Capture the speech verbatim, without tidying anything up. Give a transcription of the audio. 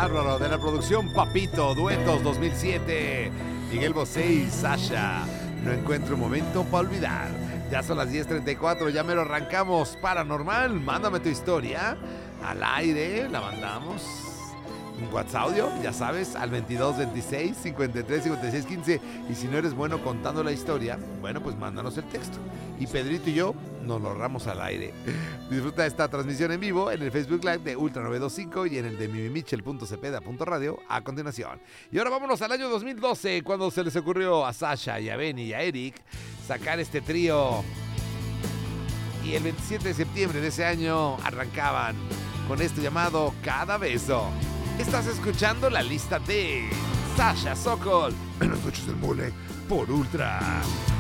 bárbaro! De la producción Papito, Duetos dos mil siete. Miguel Bosé y Sasha. No encuentro un momento para olvidar. Ya son las diez treinta y cuatro, ya me lo arrancamos. Paranormal, mándame tu historia al aire, la mandamos. Un WhatsApp audio, ya sabes, al veintidós veintiséis cincuenta y tres cincuenta y seis quince. Y si no eres bueno contando la historia, bueno, pues mándanos el texto. Y Pedrito y yo nos lo ahorramos al aire. Disfruta esta transmisión en vivo en el Facebook Live de Ultra novecientos veinticinco y en el de mimimichel punto cepeda punto radio a continuación. Y ahora vámonos al año dos mil doce, cuando se les ocurrió a Sasha y a Benny y a Eric sacar este trío. Y el veintisiete de septiembre de ese año arrancaban con esto llamado Cada Beso. Estás escuchando la lista de Sasha Sokol en las noches del mole por Ultra.